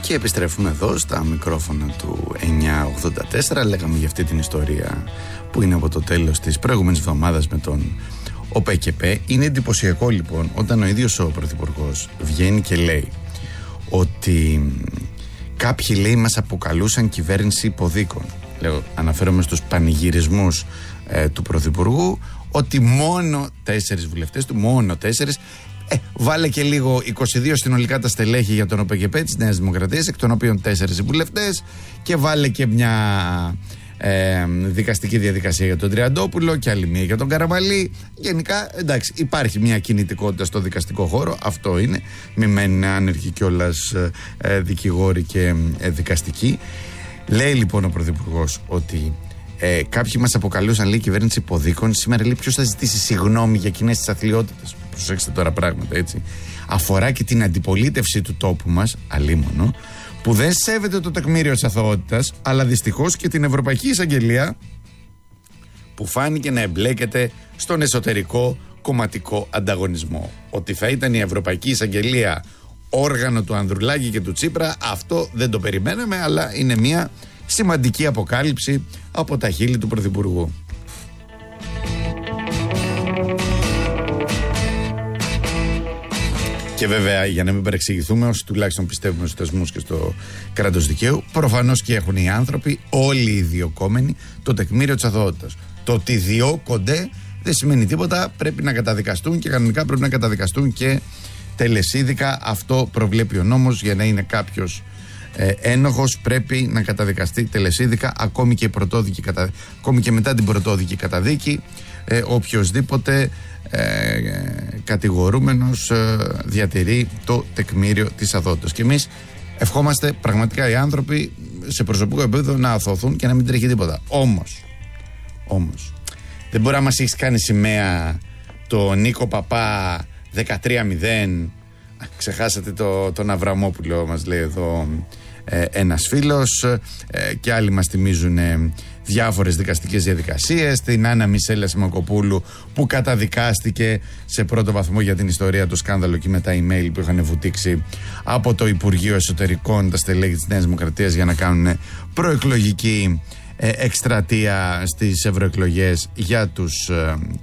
Και επιστρέφουμε εδώ στα μικρόφωνα του 984. Λέγαμε για αυτή την ιστορία που είναι από το τέλος της προηγούμενης εβδομάδας με τον ΟΠΕΚΕΠΕ. Είναι εντυπωσιακό λοιπόν όταν ο ίδιος ο Πρωθυπουργός βγαίνει και λέει ότι κάποιοι, λέει, μας αποκαλούσαν κυβέρνηση υποδίκων. Λέω, αναφέρομαι στους πανηγυρισμούς του Πρωθυπουργού, ότι μόνο 4 βουλευτές του, μόνο 4. Βάλε και λίγο 22 συνολικά τα στελέχη για τον ΟΠΕΚΕΠΕ της Νέας Δημοκρατίας, εκ των οποίων 4 βουλευτές, και βάλε και μια δικαστική διαδικασία για τον Τριαντόπουλο και άλλη μία για τον Καραμαλή. Γενικά, εντάξει, υπάρχει μια κινητικότητα στο δικαστικό χώρο, αυτό είναι. Μη μένουν άνεργοι κιόλας δικηγόροι και δικαστικοί. Λέει λοιπόν ο Πρωθυπουργός ότι κάποιοι μας αποκαλούσαν, λέει, κυβέρνηση υποδίκων. Σήμερα, λέει, ποιος θα ζητήσει συγγνώμη για εκείνες τις αθλιότητες? Προσέξτε τώρα πράγματα, έτσι. Αφορά και την αντιπολίτευση του τόπου μας, αλίμονο, που δεν σέβεται το τεκμήριο της αθωότητας, αλλά δυστυχώς και την Ευρωπαϊκή Εισαγγελία, που φάνηκε να εμπλέκεται στον εσωτερικό κομματικό ανταγωνισμό. Ότι θα ήταν η Ευρωπαϊκή Εισαγγελία όργανο του Ανδρουλάκη και του Τσίπρα, αυτό δεν το περιμέναμε, αλλά είναι μια σημαντική αποκάλυψη από τα χείλη του Πρωθυπουργού. Και βέβαια, για να μην παρεξηγηθούμε, όσοι τουλάχιστον πιστεύουμε στους θεσμούς και στο κράτος δικαίου, προφανώς και έχουν οι άνθρωποι, όλοι οι διωκόμενοι, το τεκμήριο της αθωότητας. Το ότι διώκονται δεν σημαίνει τίποτα, πρέπει να καταδικαστούν και κανονικά πρέπει να καταδικαστούν και τελεσίδικα. Αυτό προβλέπει ο νόμος. Για να είναι κάποιος ένοχος πρέπει να καταδικαστεί τελεσίδικα, ακόμη και μετά την πρωτόδικη καταδίκη. Οποιοσδήποτε κατηγορούμενος διατηρεί το τεκμήριο της αθωότητας. Και εμείς ευχόμαστε πραγματικά οι άνθρωποι σε προσωπικό επίπεδο να αθωωθούν και να μην τρέχει τίποτα. Όμως δεν μπορεί να μας έχει κάνει σημαία το Νίκο Παπά 13-0. Ξεχάσατε τον Αβραμόπουλο, μας λέει εδώ ένας φίλος, και άλλοι μας θυμίζουν διάφορες δικαστικές διαδικασίες, την Άννα Μισέλα Σιμακοπούλου που καταδικάστηκε σε πρώτο βαθμό για την ιστορία του σκάνδαλο και με τα email που είχαν βουτήξει από το Υπουργείο Εσωτερικών τα στελέχη της Νέας Δημοκρατίας για να κάνουν προεκλογική εκστρατεία στις ευρωεκλογές για τους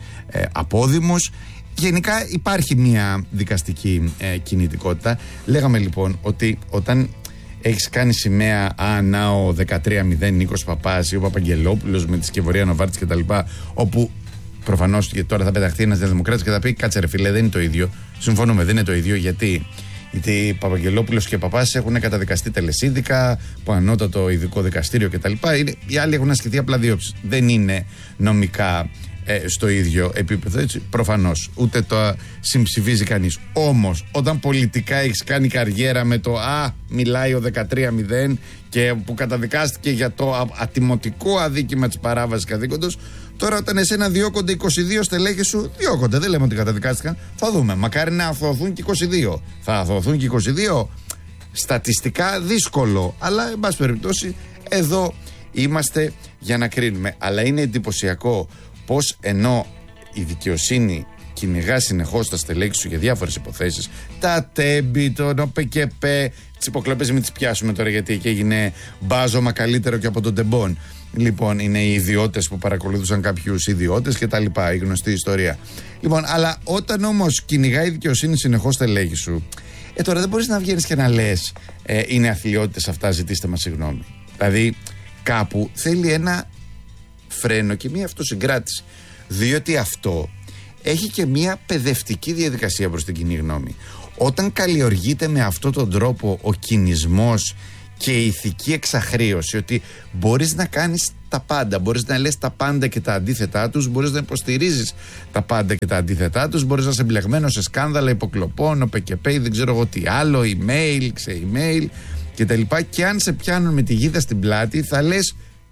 απόδημους. Γενικά υπάρχει μια δικαστική κινητικότητα. Λέγαμε λοιπόν ότι όταν έχεις κάνει σημαία ο 13-0 Νίκος Παπάς ή ο Παπαγγελόπουλος με τη Σκευωρία Νοβάρτης κτλ., όπου προφανώς και τώρα θα πεταχθεί ένας Δημοκράτης και θα πει, κάτσε ρε φίλε, δεν είναι το ίδιο. Συμφωνούμε, δεν είναι το ίδιο. Γιατί Παπαγγελόπουλος και Παπάς έχουν καταδικαστεί τελεσίδικα από ανώτατο ειδικό δικαστήριο κτλ. Οι άλλοι έχουν ασκηθεί απλά διώψεις. Δεν είναι νομικά στο ίδιο επίπεδο, έτσι. Προφανώς ούτε το συμψηφίζει κανείς. Όμως όταν πολιτικά έχεις κάνει καριέρα με το μιλάει ο 13-0 και που καταδικάστηκε για το ατιμωτικό αδίκημα της παράβασης καθήκοντος, τώρα όταν εσένα διώκονται 22 στελέχη σου, διώκονται, δεν λέμε ότι καταδικάστηκαν, θα δούμε, μακάρι να αθωωθούν και 22. Θα αθωωθούν και 22? Στατιστικά δύσκολο, αλλά εν πάση περιπτώσει εδώ είμαστε για να κρίνουμε. Αλλά είναι εντυπωσιακό πως ενώ η δικαιοσύνη κυνηγά συνεχώς τα στελέχη σου για διάφορες υποθέσεις, τα τέμπη, τον ΟΠΕΚΕΠΕ, τις υποκλοπές μην τις πιάσουμε τώρα γιατί εκεί έγινε μπάζωμα καλύτερο και από τον τεμπών. Λοιπόν, είναι οι ιδιώτες που παρακολουθούσαν κάποιους ιδιώτες και τα λοιπά, η γνωστή ιστορία. Λοιπόν, αλλά όταν όμως κυνηγάει η δικαιοσύνη συνεχώς στελέχη σου, τώρα δεν μπορείς να βγαίνεις και να λες είναι αθλιότητες αυτά, ζητήστε μας συγγνώμη. Δηλαδή κάπου θέλει ένα φρένο και μία αυτοσυγκράτηση, διότι αυτό έχει και μία παιδευτική διαδικασία προς την κοινή γνώμη. Όταν καλλιεργείται με αυτόν τον τρόπο ο κινησμός και η ηθική εξαχρίωση, ότι μπορείς να κάνεις τα πάντα, μπορείς να λες τα πάντα και τα αντίθετά τους, μπορείς να υποστηρίζεις τα πάντα και τα αντίθετά τους, μπορείς να είσαι εμπλεγμένος σε σκάνδαλα υποκλοπών, ΟΠΕΚΕΠΕ, δεν ξέρω εγώ τι άλλο, email, email κτλ. Και αν σε πιάνουν με τη γίδα στην πλάτη, θα λες,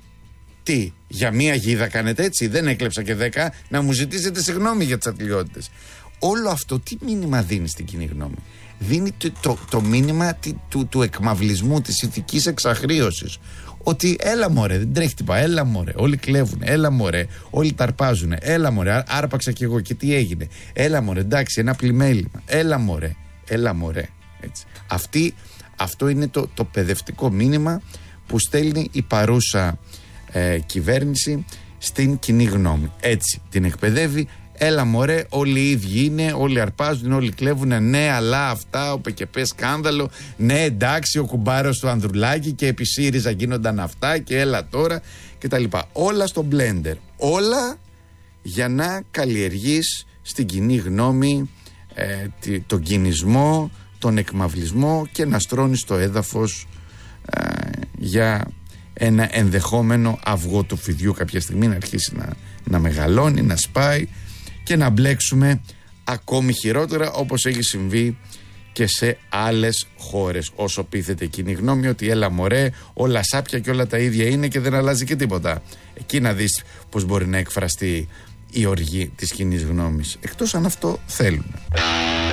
τι, για μία γίδα κάνετε έτσι, δεν έκλεψα και 10, να μου ζητήσετε συγγνώμη για τις αθλιότητες. Όλο αυτό τι μήνυμα δίνει στην κοινή γνώμη? Δίνει το μήνυμα του εκμαυλισμού, της ηθικής εξαχρίωσης. Ότι έλα μωρέ, δεν τρέχει τίποτα, έλα μωρέ, όλοι κλέβουν, έλα μωρέ, όλοι ταρπάζουν, έλα μωρέ, άρπαξα κι εγώ και τι έγινε, έλα μωρέ, εντάξει, ένα πλημέλημα, έλα μωρέ, έτσι. Αυτό είναι το παιδευτικό μήνυμα που στέλνει η παρούσα κυβέρνηση στην κοινή γνώμη. Έτσι την εκπαιδεύει. Έλα μωρέ, όλοι οι ίδιοι είναι, όλοι αρπάζουν, όλοι κλέβουν. Ναι, αλλά αυτά, ο ΠΚΠ σκάνδαλο. Ναι, εντάξει, ο κουμπάρος του Ανδρουλάκη και επί ΣΥΡΙΖΑ γίνονταν αυτά και έλα τώρα κτλ. Όλα στο μπλέντερ. Όλα για να καλλιεργείς στην κοινή γνώμη τον κινησμό, τον εκμαυλισμό και να στρώνεις το έδαφος για ένα ενδεχόμενο αυγό του φιδιού κάποια στιγμή να αρχίσει να μεγαλώνει, να σπάει και να μπλέξουμε ακόμη χειρότερα, όπως έχει συμβεί και σε άλλες χώρες. Όσο πείθεται κοινή γνώμη ότι έλα μωρέ, όλα σάπια και όλα τα ίδια είναι και δεν αλλάζει και τίποτα. Εκεί να δεις πως μπορεί να εκφραστεί η οργή της κοινής γνώμης, εκτός αν αυτό θέλουν.